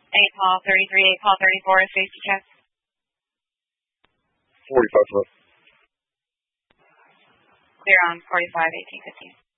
8 Paul 33, 8 Paul 34, safety check. 45 foot. Clear on 45, 1815.